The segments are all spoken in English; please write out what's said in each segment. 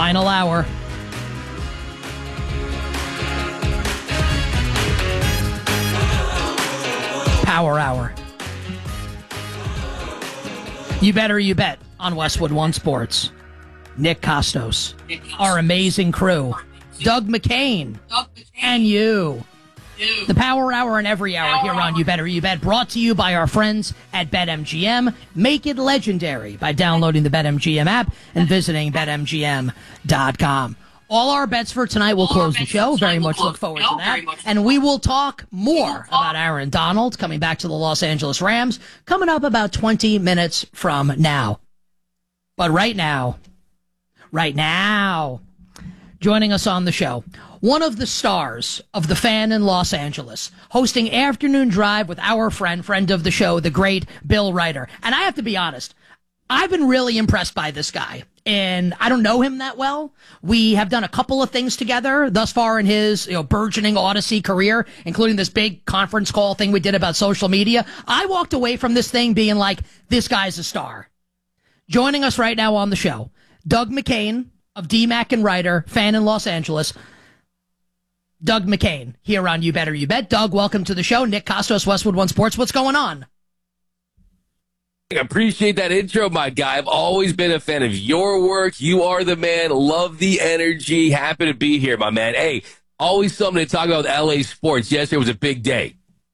Final hour. Power hour. You better you bet on Westwood One Sports. Nick Costos, our amazing crew, Doug McCain, and you. The Power Hour and every hour here on You Better You Bet, brought to you by our friends at BetMGM. Make it legendary by downloading the BetMGM app and visiting BetMGM.com. All our bets for tonight will close the show. Very much look forward to that. And we will talk more about Aaron Donald coming back to the Los Angeles Rams coming up about 20 minutes from now. But right now, joining us on the show, one of the stars of The Fan in Los Angeles, hosting Afternoon Drive with our friend of the show, the great Bill Ryder. And I have to be honest, I've been really impressed by this guy. And I don't know him that well. We have done a couple of things together thus far in his burgeoning Odyssey career, including this big conference call thing we did about social media. I walked away from this thing being like, this guy's a star. Joining us right now on the show, Doug McCain of DMAC and Ryder, Fan in Los Angeles. Doug McCain here on You Better You Bet. Doug, welcome to the show. Nick Costos, Westwood One Sports. What's going on? I appreciate that intro, my guy. I've always been a fan of your work. You are the man. Love the energy. Happy to be here, my man. Hey, always something to talk about with LA sports. Yesterday was a big day.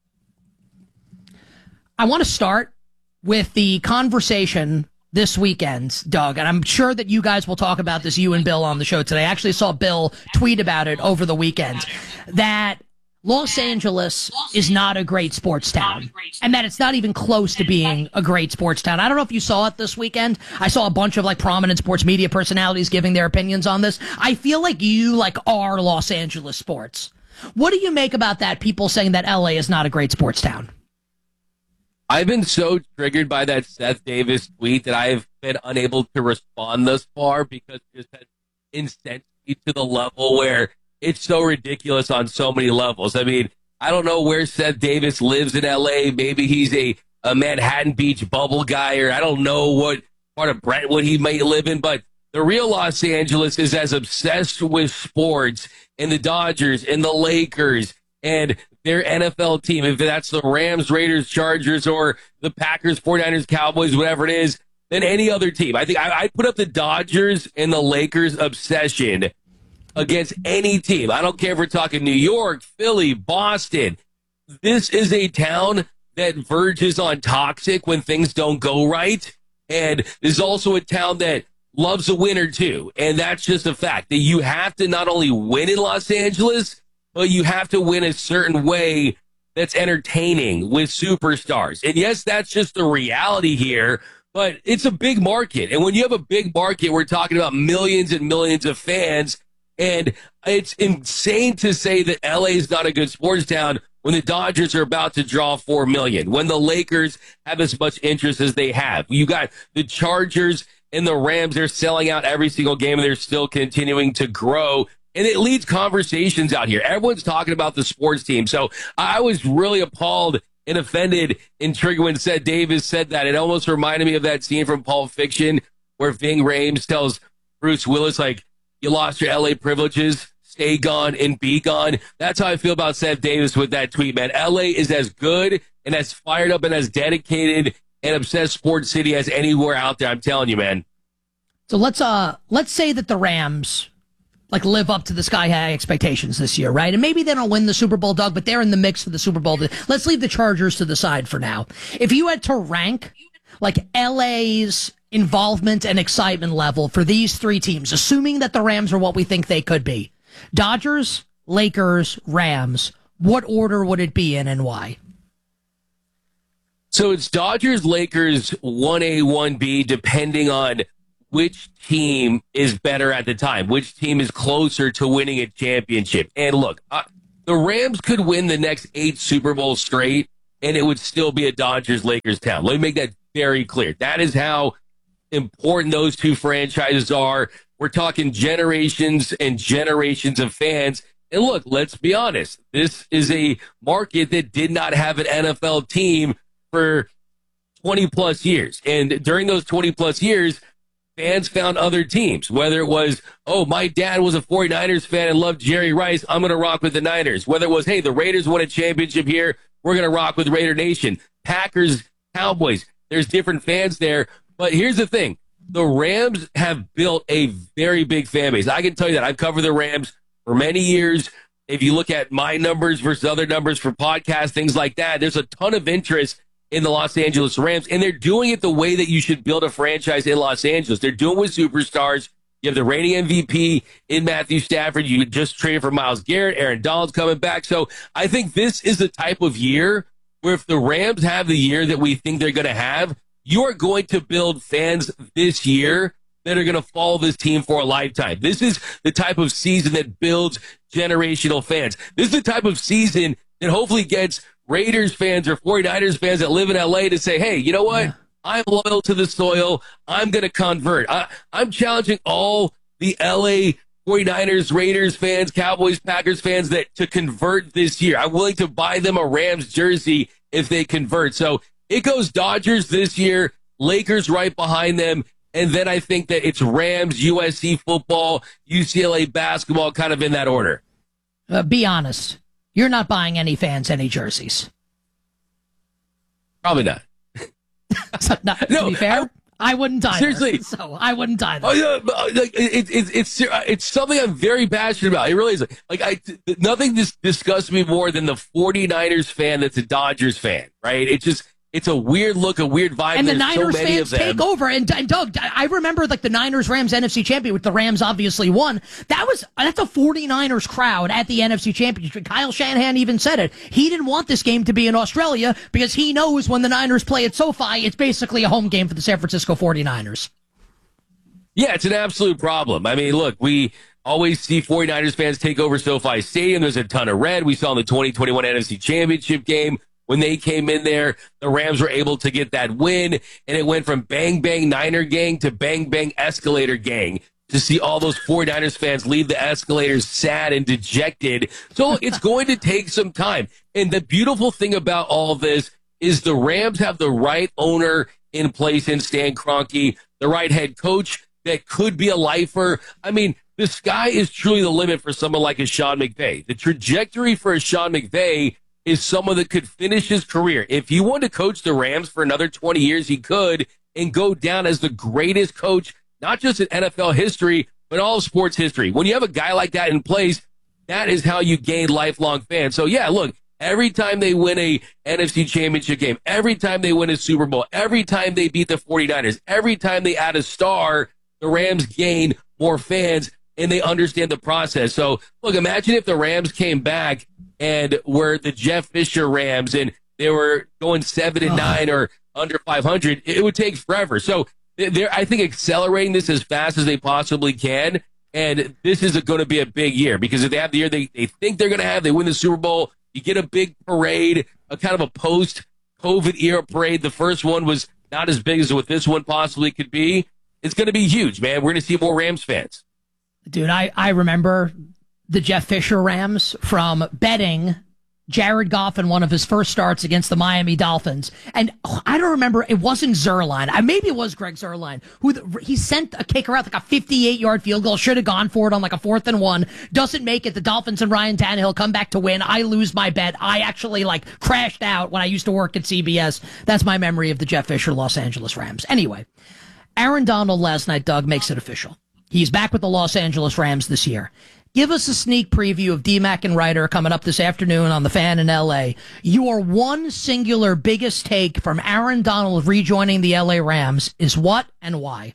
I want to start with the conversation this weekend, Doug, and I'm sure that you guys will talk about this, you and Bill, on the show today. I actually saw Bill tweet about it over the weekend, that Los Angeles is not a great sports town, and that it's not even close to being a great sports town. I don't know if you saw it this weekend. I saw a bunch of prominent sports media personalities giving their opinions on this. I feel like you are Los Angeles sports. What do you make about that, people saying that LA is not a great sports town? I've been so triggered by that Seth Davis tweet that I've been unable to respond thus far because it just has incensed me to the level where it's so ridiculous on so many levels. I mean, I don't know where Seth Davis lives in L.A. Maybe he's a Manhattan Beach bubble guy, or I don't know what part of Brentwood he might live in, but the real Los Angeles is as obsessed with sports and the Dodgers and the Lakers and their NFL team, if that's the Rams, Raiders, Chargers, or the Packers, 49ers, Cowboys, whatever it is, than any other team. I think I put up the Dodgers and the Lakers obsession against any team. I don't care if we're talking New York, Philly, Boston. This is a town that verges on toxic when things don't go right. And this is also a town that loves a winner too. And that's just a fact that you have to not only win in Los Angeles, but you have to win a certain way that's entertaining with superstars. And yes, that's just the reality here, but it's a big market. And when you have a big market, we're talking about millions and millions of fans. And it's insane to say that LA is not a good sports town when the Dodgers are about to draw 4 million, when the Lakers have as much interest as they have. You got the Chargers and the Rams, they're selling out every single game, and they're still continuing to grow. And it leads conversations out here. Everyone's talking about the sports team. So I was really appalled and offended and triggered when Seth Davis said that. It almost reminded me of that scene from Pulp Fiction where Ving Rhames tells Bruce Willis, you lost your LA privileges, stay gone and be gone. That's how I feel about Seth Davis with that tweet, man. LA is as good and as fired up and as dedicated and obsessed sports city as anywhere out there. I'm telling you, man. So let's say that the Rams live up to the sky high expectations this year, right? And maybe they don't win the Super Bowl, Doug, but they're in the mix for the Super Bowl. Let's leave the Chargers to the side for now. If you had to rank LA's involvement and excitement level for these three teams, assuming that the Rams are what we think they could be, Dodgers, Lakers, Rams, what order would it be in and why? So it's Dodgers, Lakers, 1A, 1B, depending on which team is better at the time, which team is closer to winning a championship. And look, the Rams could win the next 8 Super Bowls straight, and it would still be a Dodgers-Lakers town. Let me make that very clear. That is how important those two franchises are. We're talking generations and generations of fans. And look, let's be honest. This is a market that did not have an NFL team for 20-plus years. And during those 20-plus years, fans found other teams, whether it was, oh, my dad was a 49ers fan and loved Jerry Rice, I'm going to rock with the Niners. Whether it was, hey, the Raiders won a championship here, we're going to rock with Raider Nation. Packers, Cowboys, there's different fans there. But here's the thing. The Rams have built a very big fan base. I can tell you that. I've covered the Rams for many years. If you look at my numbers versus other numbers for podcasts, things like that, there's a ton of interest in the Los Angeles Rams, and they're doing it the way that you should build a franchise in Los Angeles. They're doing it with superstars. You have the reigning MVP in Matthew Stafford. You just traded for Myles Garrett. Aaron Donald's coming back. So I think this is the type of year where if the Rams have the year that we think they're going to have, you are going to build fans this year that are going to follow this team for a lifetime. This is the type of season that builds generational fans. This is the type of season that hopefully gets Raiders fans or 49ers fans that live in LA to say, hey, you know what? Yeah. I'm loyal to the soil. I'm going to convert. I'm challenging all the LA 49ers, Raiders fans, Cowboys, Packers fans to convert this year. I'm willing to buy them a Rams jersey if they convert. So it goes Dodgers this year, Lakers right behind them, and then I think that it's Rams, USC football, UCLA basketball, kind of in that order. Be honest. You're not buying any fans any jerseys. Probably not. To be fair, I wouldn't either. Seriously. So I wouldn't either. Oh, yeah, it's something I'm very passionate about. It really is. Nothing disgusts me more than the 49ers fan that's a Dodgers fan, right? It's a weird look, a weird vibe. And the Niners fans take over. And Doug, I remember the Niners-Rams NFC Championship, which the Rams obviously won. That's a 49ers crowd at the NFC Championship. Kyle Shanahan even said it. He didn't want this game to be in Australia because he knows when the Niners play at SoFi, it's basically a home game for the San Francisco 49ers. Yeah, it's an absolute problem. I mean, look, we always see 49ers fans take over SoFi Stadium. There's a ton of red. We saw in the 2021 NFC Championship game. When they came in there, the Rams were able to get that win, and it went from bang, bang, Niner gang to bang, bang, escalator gang to see all those 49ers fans leave the escalators sad and dejected. So it's going to take some time. And the beautiful thing about all of this is the Rams have the right owner in place in Stan Kroenke, the right head coach that could be a lifer. I mean, the sky is truly the limit for someone like a Sean McVay. The trajectory for a Sean McVay is someone that could finish his career. If he wanted to coach the Rams for another 20 years, he could, and go down as the greatest coach, not just in NFL history, but all of sports history. When you have a guy like that in place, that is how you gain lifelong fans. So, yeah, look, every time they win a NFC Championship game, every time they win a Super Bowl, every time they beat the 49ers, every time they add a star, the Rams gain more fans, and they understand the process. So, look, imagine if the Rams came back and were the Jeff Fisher Rams and they were going 7-9 or under 500, it would take forever. So they're, I think, accelerating this as fast as they possibly can. And this is going to be a big year because if they have the year they think they're going to have, they win the Super Bowl, you get a big parade, a kind of a post-COVID era parade. The first one was not as big as what this one possibly could be. It's going to be huge, man. We're going to see more Rams fans. Dude, I remember the Jeff Fisher Rams from betting Jared Goff in one of his first starts against the Miami Dolphins. And I don't remember, it wasn't Zuerlein. Maybe it was Greg Zuerlein, he sent a kicker out like a 58-yard field goal, should have gone for it on like a 4th and 1, doesn't make it. The Dolphins and Ryan Tannehill come back to win. I lose my bet. I actually crashed out when I used to work at CBS. That's my memory of the Jeff Fisher Los Angeles Rams. Anyway, Aaron Donald last night, Doug, makes it official. He's back with the Los Angeles Rams this year. Give us a sneak preview of DMAC and Ryder coming up this afternoon on The Fan in LA. Your one singular biggest take from Aaron Donald rejoining the LA Rams is what and why?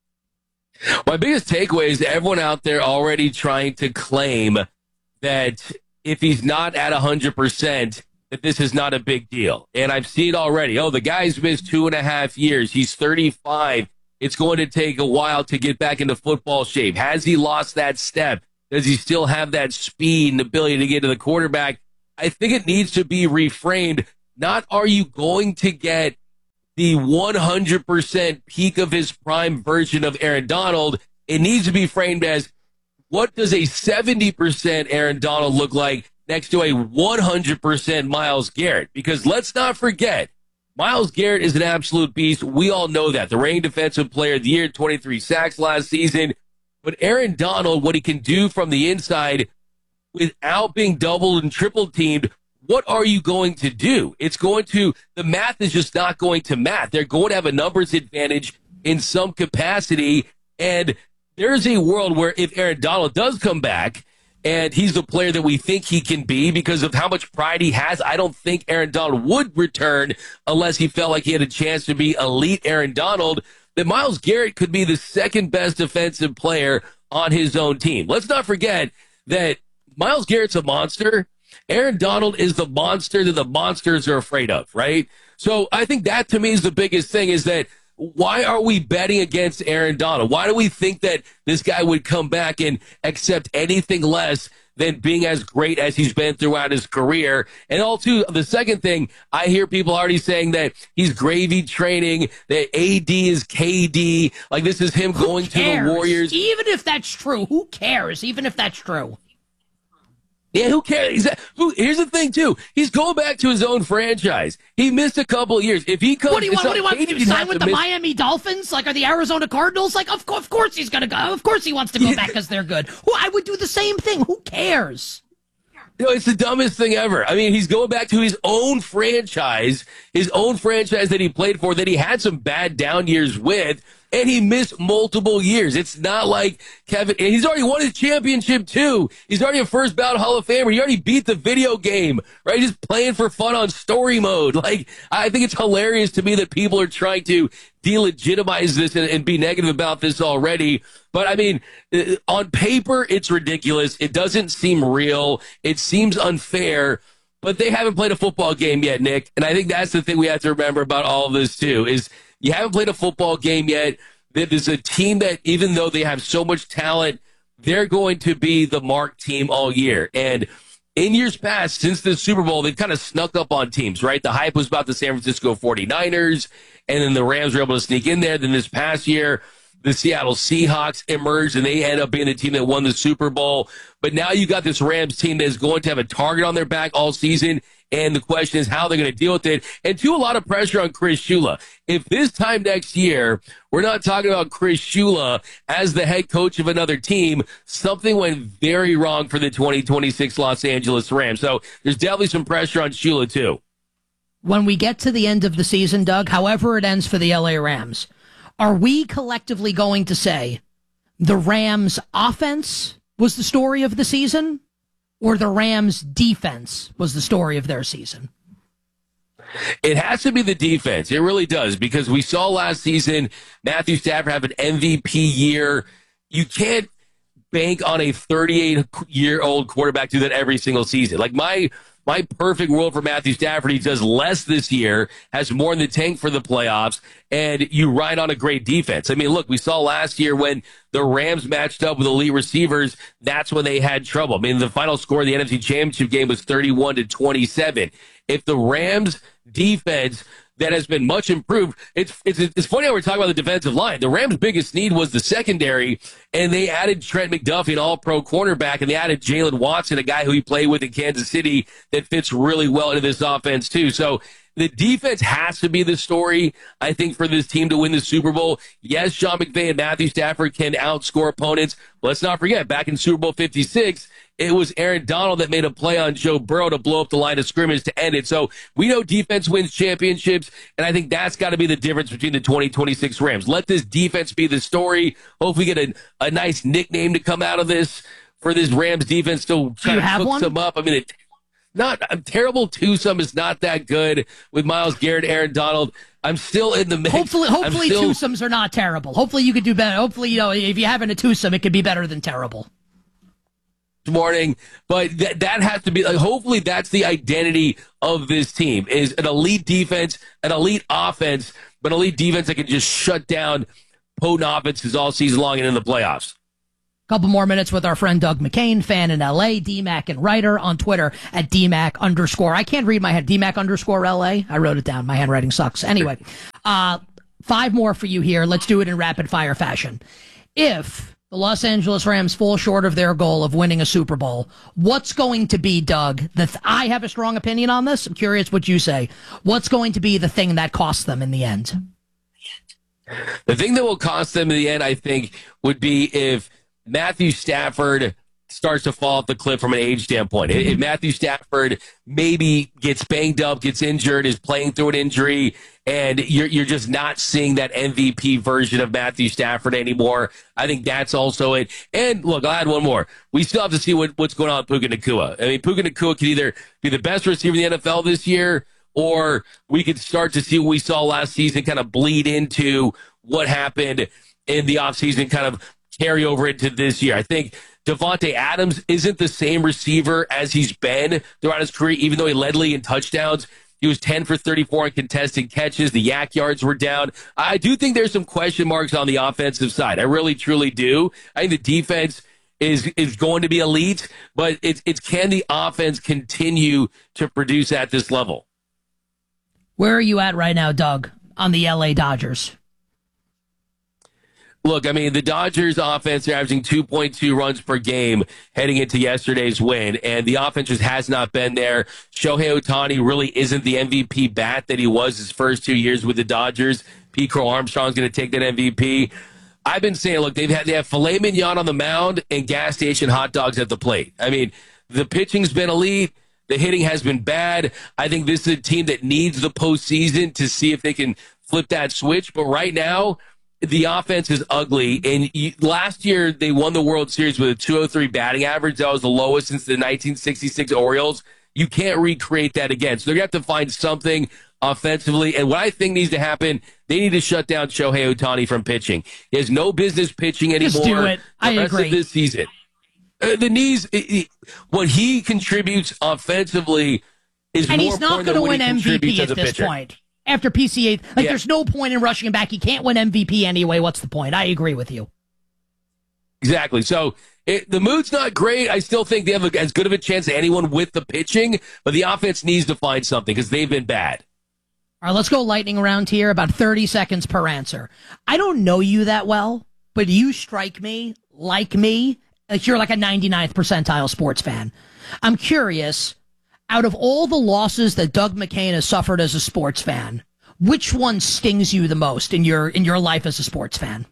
My biggest takeaway is everyone out there already trying to claim that if he's not at 100%, that this is not a big deal. And I've seen it already. Oh, the guy's missed 2.5 years. He's 35. It's going to take a while to get back into football shape. Has he lost that step? Does he still have that speed and ability to get to the quarterback? I think it needs to be reframed. Not are you going to get the 100% peak of his prime version of Aaron Donald? It needs to be framed as what does a 70% Aaron Donald look like next to a 100% Myles Garrett? Because let's not forget, Myles Garrett is an absolute beast. We all know that. The reigning defensive player of the year, 23 sacks last season. But Aaron Donald, what he can do from the inside without being doubled and triple teamed, what are you going to do? The math is just not going to math. They're going to have a numbers advantage in some capacity. And there's a world where if Aaron Donald does come back and he's the player that we think he can be because of how much pride he has, I don't think Aaron Donald would return unless he felt like he had a chance to be elite Aaron Donald, that Myles Garrett could be the second best defensive player on his own team. Let's not forget that Myles Garrett's a monster. Aaron Donald is the monster that the monsters are afraid of, right? So I think that to me is the biggest thing, is that why are we betting against Aaron Donald? Why do we think that this guy would come back and accept anything less than being as great as he's been throughout his career? And also, the second thing, I hear people already saying that he's gravy training, that AD is KD, like this is him going to the Warriors. Even if that's true, who cares? Even if that's true. Yeah, who cares? Here's the thing, too. He's going back to his own franchise. He missed a couple of years. If he comes, what do you want to sign with the Miami Dolphins? Like, are the Arizona Cardinals? Like, of course he's going to go. Of course he wants to go back because they're good. Well, I would do the same thing. Who cares? It's the dumbest thing ever. I mean, he's going back to his own franchise that he played for, that he had some bad down years with, and he missed multiple years. It's not like Kevin, and he's already won his championship too. He's already a first ballot Hall of Famer. He already beat the video game, right? He's playing for fun on story mode. Like, I think it's hilarious to me that people are trying to delegitimize this and be negative about this already. But I mean, on paper, it's ridiculous. It doesn't seem real. It seems unfair. But they haven't played a football game yet, Nick. And I think that's the thing we have to remember about all of this, too, is you haven't played a football game yet. There's a team that, even though they have so much talent, they're going to be the mark team all year. And in years past, since the Super Bowl, they've kind of snuck up on teams, right? The hype was about the San Francisco 49ers, and then the Rams were able to sneak in there. Then this past year, the Seattle Seahawks emerged, and they end up being the team that won the Super Bowl. But now you got this Rams team that is going to have a target on their back all season, and the question is how they're going to deal with it. And a lot of pressure on Chris Shula. If this time next year we're not talking about Chris Shula as the head coach of another team, something went very wrong for the 2026 Los Angeles Rams. So there's definitely some pressure on Shula too. When we get to the end of the season, Doug, however it ends for the LA Rams, are we collectively going to say the Rams offense was the story of the season, or the Rams defense was the story of their season? It has to be the defense. It really does, because we saw last season Matthew Stafford have an MVP year. You can't bank on a 38-year-old quarterback do that every single season. Like my perfect world for Matthew Stafford, he does less this year, has more in the tank for the playoffs, and you ride on a great defense. I mean, look, we saw last year when the Rams matched up with elite receivers, that's when they had trouble. I mean, the final score of the NFC Championship game was 31-27. If the Rams defense that has been much improved. It's funny how we're talking about the defensive line. The Rams' biggest need was the secondary, and they added Trent McDuffie, an all-pro cornerback, and they added Jalen Watson, a guy who he played with in Kansas City that fits really well into this offense too. So the defense has to be the story, I think, for this team to win the Super Bowl. Yes, Sean McVay and Matthew Stafford can outscore opponents. But let's not forget, back in Super Bowl 56, it was Aaron Donald that made a play on Joe Burrow to blow up the line of scrimmage to end it. So we know defense wins championships, and I think that's got to be the difference between the 2026 Rams. Let this defense be the story. Hopefully get a nice nickname to come out of this for this Rams defense. Still trying to cook some up. I mean, not a terrible twosome is not that good with Myles Garrett, Aaron Donald. I'm still in the mix. Hopefully twosomes are not terrible. Hopefully you could do better. Hopefully, if you're having a twosome, it could be better than terrible. Morning, but that has to be hopefully that's the identity of this team, is an elite defense, an elite offense, but an elite defense that can just shut down potent offenses all season long and in the playoffs. Couple more minutes with our friend Doug McCain, fan in LA, DMAC and writer on Twitter at DMAC_. I can't read my head. DMAC_LA. I wrote it down. My handwriting sucks. Anyway, 5 more for you here. Let's do it in rapid fire fashion. If the the Los Angeles Rams fall short of their goal of winning a Super Bowl, what's going to be, Doug, I have a strong opinion on this. I'm curious what you say. What's going to be the thing that costs them in the end? The thing that will cost them in the end, I think, would be if Matthew Stafford starts to fall off the cliff from an age standpoint. If Matthew Stafford maybe gets banged up, gets injured, is playing through an injury, and you're just not seeing that MVP version of Matthew Stafford anymore, I think that's also it. And look, I'll add one more. We still have to see what's going on with Puka Nacua. I mean, Puka Nacua could either be the best receiver in the NFL this year, or we could start to see what we saw last season kind of bleed into what happened in the offseason, kind of carry over into this year. I think Devontae Adams isn't the same receiver as he's been throughout his career, even though he led league in touchdowns. He was 10 for 34 in contested catches. The yak yards were down. I do think there's some question marks on the offensive side. I really, truly do. I think the defense is going to be elite, but it's can the offense continue to produce at this level? Where are you at right now, Doug, on the LA Dodgers? Look, I mean, the Dodgers offense are averaging 2.2 runs per game heading into yesterday's win, and the offense just has not been there. Shohei Ohtani really isn't the MVP bat that he was his first 2 years with the Dodgers. Pete Crow Armstrong's going to take that MVP. I've been saying, look, they have filet mignon on the mound and gas station hot dogs at the plate. I mean, the pitching's been elite. The hitting has been bad. I think this is a team that needs the postseason to see if they can flip that switch. But right now, the offense is ugly. And last year, they won the World Series with a 203 batting average. That was the lowest since the 1966 Orioles. You can't recreate that again. So they're going to have to find something offensively. And what I think needs to happen, they need to shut down Shohei Ohtani from pitching. He has no business pitching anymore. Just do it. I the rest agree. of this season. The knees, what he contributes offensively is and more he's not important going to than what win he contributes MVP as at a this pitcher. point. After PCA, there's no point in rushing him back. He can't win MVP anyway. What's the point? I agree with you. Exactly. So the mood's not great. I still think they have as good of a chance as anyone with the pitching, but the offense needs to find something because they've been bad. All right, let's go lightning round here, about 30 seconds per answer. I don't know you that well, but you strike me like you're like a 99th percentile sports fan. I'm curious, out of all the losses that Doug McCain has suffered as a sports fan, which one stings you the most in your life as a sports fan?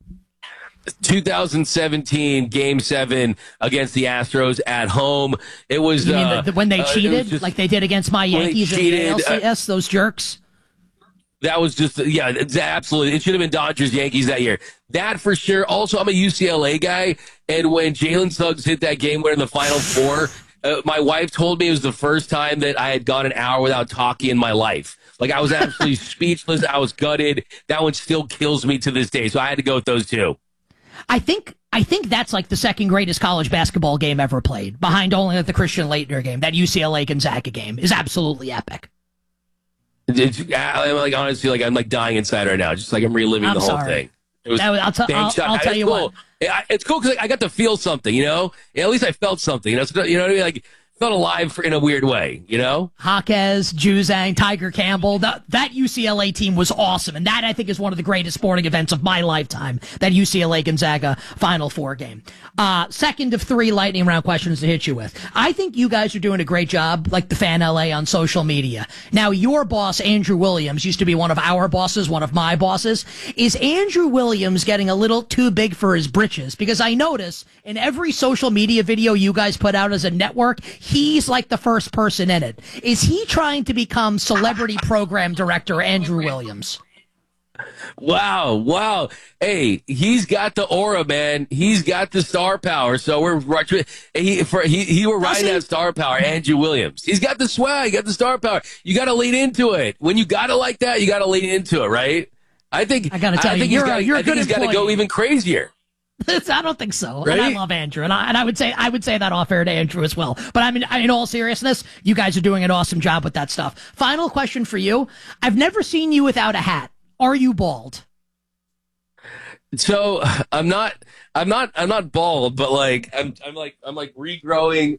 2017 Game 7 against the Astros at home. It was You mean when they cheated, like they did against my Yankees in the ALCS, those jerks? That was just, yeah, absolutely. It should have been Dodgers, Yankees that year. That for sure. Also, I'm a UCLA guy, and when Jalen Suggs hit that game winner in the Final Four, my wife told me it was the first time that I had gone an hour without talking in my life. Like, I was absolutely speechless. I was gutted. That one still kills me to this day, so I had to go with those two. I think that's like the second greatest college basketball game ever played, behind only the Christian Laettner game. That UCLA Gonzaga game is absolutely epic. I'm like, honestly, like I'm like dying inside right now. Just like I'm reliving the whole thing. It was I'll tell you cool. what. It's cool because I got to feel something, you know. At least I felt something, you know. So, you know what I mean? Like felt alive in a weird way, you know. Jaquez, Juzang, Tiger Campbell. That UCLA team was awesome, and that I think is one of the greatest sporting events of my lifetime. That UCLA Gonzaga Final Four game. Second of 3 lightning round questions to hit you with. I think you guys are doing a great job, like the Fan LA on social media. Now, your boss Andrew Williams used to be one of our bosses, one of my bosses. Is Andrew Williams getting a little too big for his britches? Because I notice in every social media video you guys put out as a network, he's like the first person in it. Is he trying to become celebrity program director Andrew Williams? Wow. Hey, he's got the aura, man. He's got the star power. So we're we're riding that star power, Andrew Williams. He's got the swag, got the star power. You got to lean into it. When you got it like that, you got to lean into it, right? I got to tell you, he's got to go even crazier. I don't think so. Right? And I love Andrew, and I would say that off air to Andrew as well. But I mean, in all seriousness, you guys are doing an awesome job with that stuff. Final question for you: I've never seen you without a hat. Are you bald? So I'm not bald, but like I'm regrowing.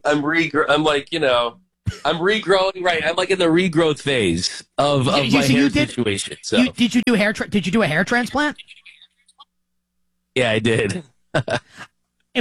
I'm regrowing. Right, I'm like in the regrowth phase of my hair situation. So did you do a hair transplant? Yeah, I did. If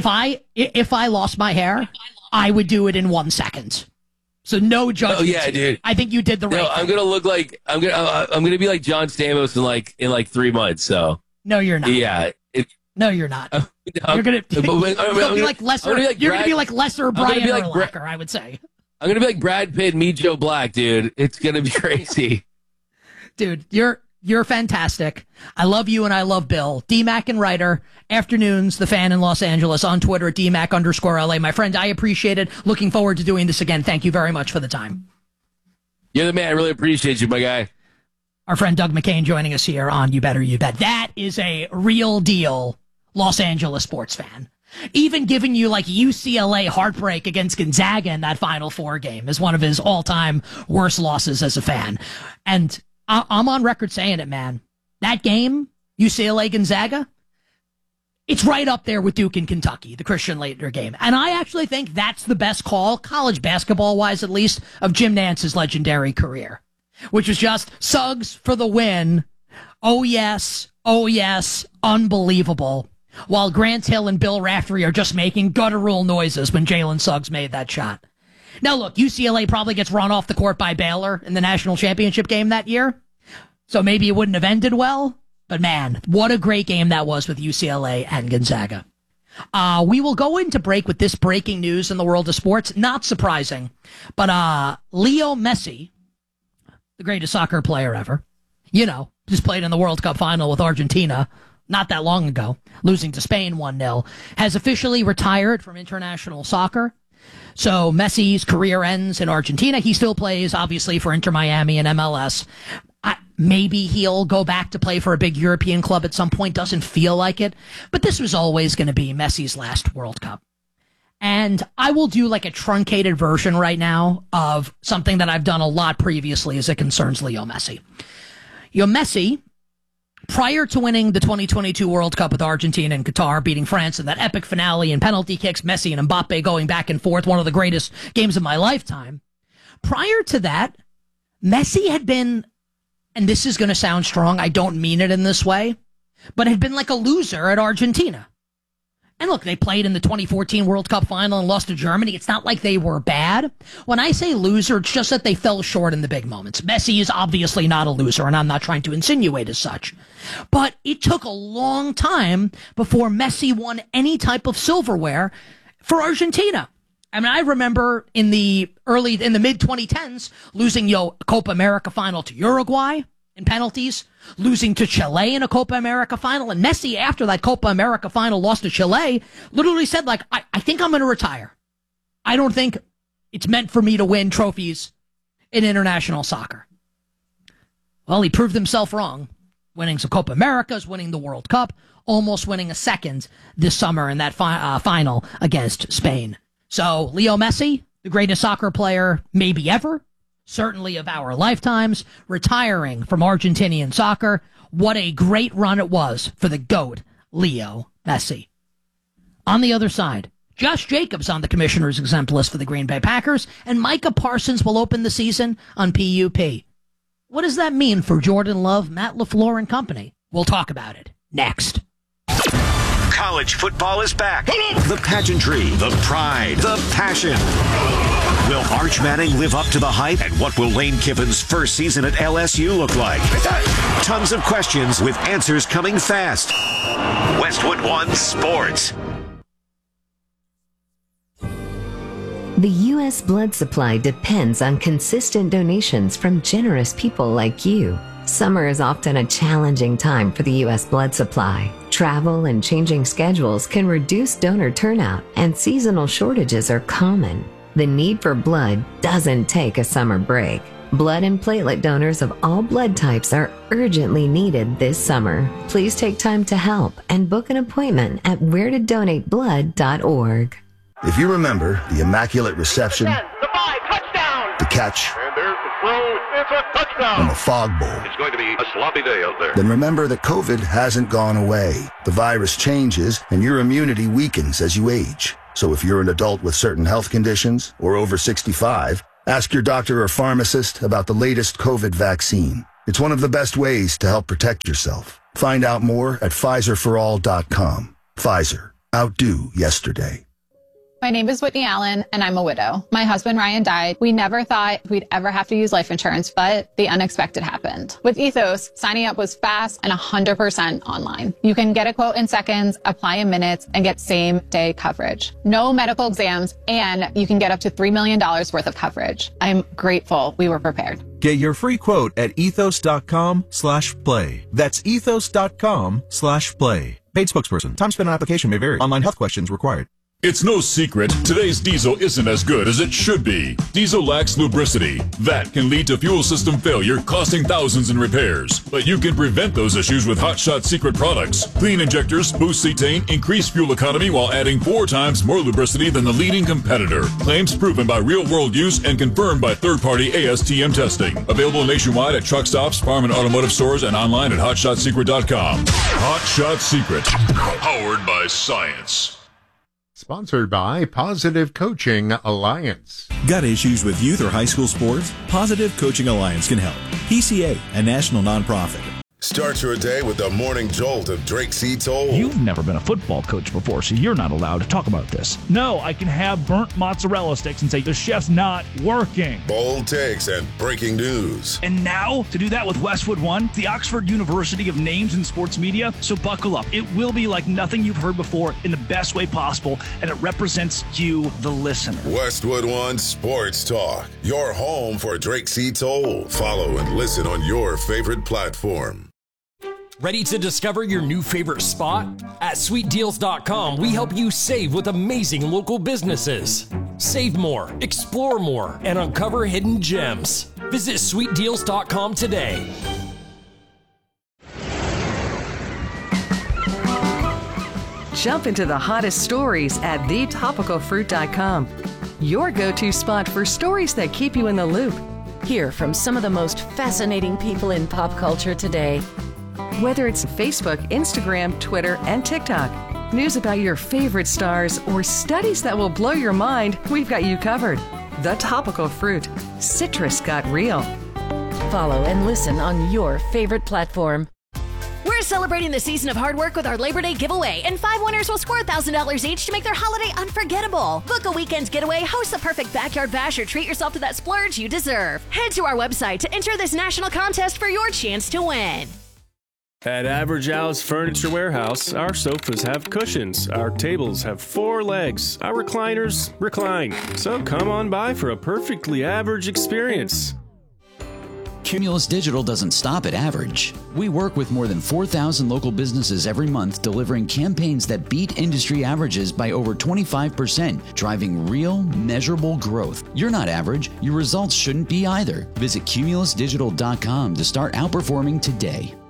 I lost my hair, I would do it in 1 second. So no judgment. Oh yeah, dude. I think you did the right thing. I'm gonna look like I'm gonna be like John Stamos in like 3 months. So no, you're not. Yeah. No, you're not. You're gonna be like lesser. You're gonna be like lesser Brian Urlacher, I would say. I'm gonna be like Brad Pitt, meet Joe Black, dude. It's gonna be crazy. Dude, you're fantastic. I love you and I love Bill. DMAC and Writer, Afternoons, the Fan in Los Angeles, on Twitter at DMAC_LA. My friend, I appreciate it. Looking forward to doing this again. Thank you very much for the time. You're the man. I really appreciate you, my guy. Our friend Doug McCain joining us here on You Better You Bet. That is a real deal Los Angeles sports fan. Even giving you like UCLA heartbreak against Gonzaga in that Final Four game is one of his all-time worst losses as a fan. And I'm on record saying it, man. That game, UCLA Gonzaga, it's right up there with Duke and Kentucky, the Christian Laettner game. And I actually think that's the best call, college basketball-wise at least, of Jim Nance's legendary career, which was just Suggs for the win. Oh, yes, unbelievable. While Grant Hill and Bill Raftery are just making guttural noises when Jalen Suggs made that shot. Now, look, UCLA probably gets run off the court by Baylor in the national championship game that year, so maybe it wouldn't have ended well. But, man, what a great game that was with UCLA and Gonzaga. We will go into break with this breaking news in the world of sports. Not surprising, but Leo Messi, the greatest soccer player ever, just played in the World Cup final with Argentina not that long ago, losing to Spain 1-0, has officially retired from international soccer. So Messi's career ends in Argentina. He still plays, obviously, for Inter Miami and MLS. Maybe he'll go back to play for a big European club at some point. Doesn't feel like it. But this was always going to be Messi's last World Cup. And I will do like a truncated version right now of something that I've done a lot previously as it concerns Leo Messi. Messi, prior to winning the 2022 World Cup with Argentina and Qatar, beating France in that epic finale and penalty kicks, Messi and Mbappe going back and forth, one of the greatest games of my lifetime. Prior to that, Messi had been, and this is going to sound strong, I don't mean it in this way, but had been like a loser at Argentina. And look, they played in the 2014 World Cup final and lost to Germany. It's not like they were bad. When I say loser, it's just that they fell short in the big moments. Messi is obviously not a loser, and I'm not trying to insinuate as such. But it took a long time before Messi won any type of silverware for Argentina. I mean, I remember in the mid-2010s losing Copa America final to Uruguay in penalties, losing to Chile in a Copa America final. And Messi, after that Copa America final loss to Chile, literally said, like, I think I'm going to retire. I don't think it's meant for me to win trophies in international soccer. Well, he proved himself wrong, winning some Copa Americas, winning the World Cup, almost winning a second this summer in that final against Spain. So Leo Messi, the greatest soccer player maybe ever, certainly of our lifetimes, retiring from Argentinian soccer. What a great run it was for the GOAT, Leo Messi. On the other side, Josh Jacobs on the commissioner's exempt list for the Green Bay Packers, and Micah Parsons will open the season on PUP. What does that mean for Jordan Love, Matt LaFleur, and company? We'll talk about it next. College football is back. The pageantry, the pride, the passion. Will Arch Manning live up to the hype? And what will Lane Kiffin's first season at LSU look like? Tons of questions with answers coming fast. Westwood One Sports. The U.S. blood supply depends on consistent donations from generous people like you. Summer is often a challenging time for the U.S. blood supply. Travel and changing schedules can reduce donor turnout, and seasonal shortages are common. The need for blood doesn't take a summer break. Blood and platelet donors of all blood types are urgently needed this summer. Please take time to help and book an appointment at wheretodonateblood.org. If you remember the immaculate reception, 10, the 5, touchdown! the catch, And there's the throw, it's a touchdown! and the fog bowl, It's going to be a sloppy day out there. then remember that COVID hasn't gone away. The virus changes and your immunity weakens as you age. So if you're an adult with certain health conditions or over 65, ask your doctor or pharmacist about the latest COVID vaccine. It's one of the best ways to help protect yourself. Find out more at PfizerForAll.com. Pfizer. Outdo yesterday. My name is Whitney Allen, and I'm a widow. My husband, Ryan, died. We never thought we'd ever have to use life insurance, but the unexpected happened. With Ethos, signing up was fast and 100% online. You can get a quote in seconds, apply in minutes, and get same-day coverage. No medical exams, and you can get up to $3 million worth of coverage. I'm grateful we were prepared. Get your free quote at ethos.com/play. That's ethos.com/play. Paid spokesperson. Time spent on application may vary. Online health questions required. It's no secret, today's diesel isn't as good as it should be. Diesel lacks lubricity. That can lead to fuel system failure, costing thousands in repairs. But you can prevent those issues with Hot Shot Secret products. Clean injectors, boost cetane, increase fuel economy while adding 4 times more lubricity than the leading competitor. Claims proven by real-world use and confirmed by third-party ASTM testing. Available nationwide at truck stops, farm and automotive stores, and online at hotshotsecret.com. Hot Shot Secret. Powered by science. Sponsored by Positive Coaching Alliance. Got issues with youth or high school sports? Positive Coaching Alliance can help. PCA, a national nonprofit. Start your day with the morning jolt of Drake C. Toll. You've never been a football coach before, so you're not allowed to talk about this. No, I can have burnt mozzarella sticks and say the chef's not working. Bold takes and breaking news. And now, to do that with Westwood One, the Oxford University of Names in Sports Media, so buckle up. It will be like nothing you've heard before in the best way possible, and it represents you, the listener. Westwood One Sports Talk, your home for Drake C. Toll. Follow and listen on your favorite platform. Ready to discover your new favorite spot? At SweetDeals.com, we help you save with amazing local businesses. Save more, explore more, and uncover hidden gems. Visit SweetDeals.com today. Jump into the hottest stories at thetopicalfruit.com. Your go-to spot for stories that keep you in the loop. Hear from some of the most fascinating people in pop culture today. Whether it's Facebook, Instagram, Twitter, and TikTok, news about your favorite stars, or studies that will blow your mind, we've got you covered. The Topical Fruit. Citrus got real. Follow and listen on your favorite platform. We're celebrating the season of hard work with our Labor Day giveaway, and 5 winners will score $1,000 each to make their holiday unforgettable. Book a weekend getaway, host the perfect backyard bash, or treat yourself to that splurge you deserve. Head to our website to enter this national contest for your chance to win. At Average Al's Furniture Warehouse, our sofas have cushions, our tables have 4 legs, our recliners recline. So come on by for a perfectly average experience. Cumulus Digital doesn't stop at average. We work with more than 4,000 local businesses every month, delivering campaigns that beat industry averages by over 25%, driving real, measurable growth. You're not average. Your results shouldn't be either. Visit cumulusdigital.com to start outperforming today.